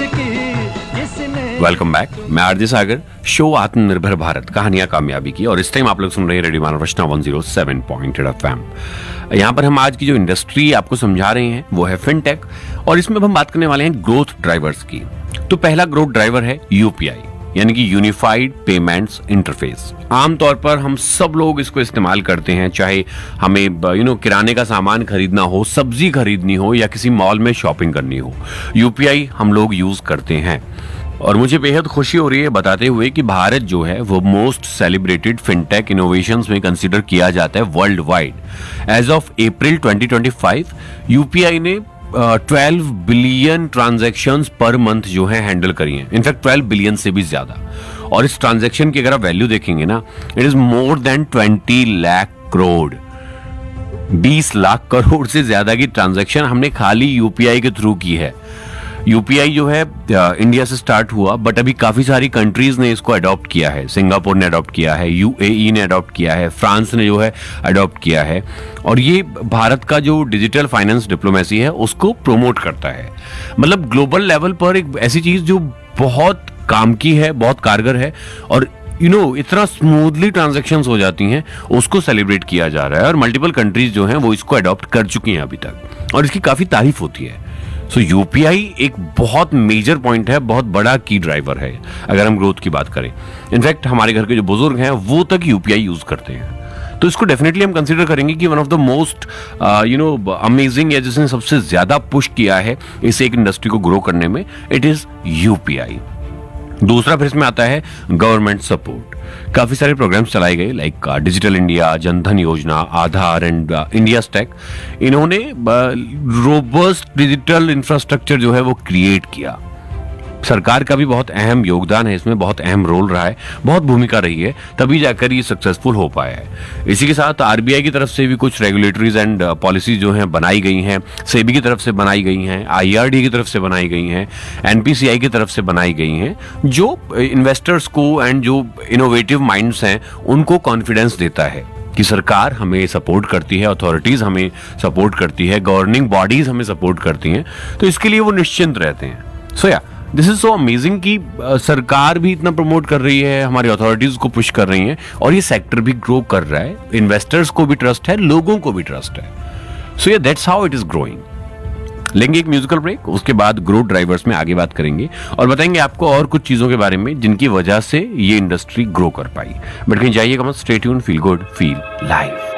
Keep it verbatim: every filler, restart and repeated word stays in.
Welcome back. मैं RJ सागर, show आत्मनिर्भर भारत, कहानियां कामयाबी की। और इस टाइम आप लोग सुन रहे हैं radio मानवरचना one zero seven point eight F M. यहाँ पर हम आज की जो इंडस्ट्री आपको समझा रहे हैं वो है फिनटेक, और इसमें हम बात करने वाले हैं ग्रोथ ड्राइवर्स की। तो पहला ग्रोथ ड्राइवर है यूपीआई, यानी कि यूनिफाइड पेमेंट्स इंटरफेस। आमतौर पर हम सब लोग इसको इस्तेमाल करते हैं, चाहे हमें यू नो किराने का सामान खरीदना हो, सब्जी खरीदनी हो, या किसी मॉल में शॉपिंग करनी हो, यूपीआई हम लोग यूज करते हैं। और मुझे बेहद खुशी हो रही है बताते हुए कि भारत जो है वो मोस्ट सेलिब्रेटेड फिनटेक इनोवेशंस में कंसीडर किया जाता है world wide. As of April twenty twenty five UPI ने twelve billion transactions per month जो है हैंडल करी हैं, इनफैक्ट ट्वेल्व बिलियन से भी ज्यादा। और इस ट्रांजैक्शन की अगर आप वैल्यू देखेंगे ना, it is more than twenty lakh crore. बीस लाख करोड़ से ज्यादा की ट्रांजैक्शन हमने खाली यूपीआई के थ्रू की है। यूपीआई जो है इंडिया से स्टार्ट हुआ, बट अभी काफी सारी कंट्रीज ने इसको अडॉप्ट किया है। सिंगापुर ने अडॉप्ट किया है, यूएई ने अडॉप्ट किया है, फ्रांस ने जो है अडॉप्ट किया है। और ये भारत का जो डिजिटल फाइनेंस डिप्लोमेसी है उसको प्रोमोट करता है। मतलब ग्लोबल लेवल पर एक ऐसी चीज जो बहुत काम की है, बहुत कारगर है, और यू you नो know, इतना स्मूथली ट्रांजैक्शंस हो जाती हैं, उसको सेलिब्रेट किया जा रहा है। और मल्टीपल कंट्रीज जो हैं वो इसको अडॉप्ट कर चुकी हैं अभी तक, और इसकी काफी तारीफ होती है। सो so, यूपीआई एक बहुत मेजर पॉइंट है, बहुत बड़ा की ड्राइवर है अगर हम ग्रोथ की बात करें। इनफैक्ट हमारे घर के जो बुजुर्ग हैं वो तक यूपीआई यूज करते हैं, तो इसको डेफिनेटली हम कंसीडर करेंगे कि one of the most you know amazing, या जिसने सबसे ज्यादा पुश किया है इस एक इंडस्ट्री को ग्रो करने में, इट इज यूपीआई। दूसरा फिर इसमें आता है गवर्नमेंट सपोर्ट। काफी सारे प्रोग्राम्स चलाए गए, लाइक डिजिटल इंडिया, जनधन योजना, आधार एंड इंडिया स्टैक। इन्होंने रोबस्ट डिजिटल इंफ्रास्ट्रक्चर जो है वो क्रिएट किया। सरकार का भी बहुत अहम योगदान है इसमें, बहुत अहम रोल रहा है, बहुत भूमिका रही है, तभी जाकर ये सक्सेसफुल हो पाया है। इसी के साथ आरबीआई की तरफ से भी कुछ रेगुलेटरीज एंड पॉलिसी जो हैं बनाई गई हैं, सेबी की तरफ से बनाई गई हैं, आईआरडी की तरफ से बनाई गई हैं, एनपीसीआई की तरफ से बनाई गई हैं, जो इन्वेस्टर्स को एंड जो इनोवेटिव माइंड्स हैं उनको कॉन्फिडेंस देता है कि सरकार हमें सपोर्ट करती है, अथॉरिटीज हमें सपोर्ट करती है, गवर्निंग बॉडीज हमें सपोर्ट करती हैं, तो इसके लिए वो निश्चिंत रहते हैं। सो या दिस इज सो अमेजिंग कि uh, सरकार भी इतना प्रमोट कर रही है, हमारी अथॉरिटीज को पुश कर रही है, और ये सेक्टर भी ग्रो कर रहा है। इन्वेस्टर्स को भी ट्रस्ट है, लोगों को भी ट्रस्ट है। सो या that's how it is growing. लेंगे एक म्यूजिकल ब्रेक, उसके बाद ग्रोथ ड्राइवर्स में आगे बात करेंगे और बताएंगे आपको और कुछ चीजों के बारे में जिनकी वजह से ये इंडस्ट्री ग्रो कर पाई। बट कहीं जाइएगा मत, stay tuned, feel good, feel live.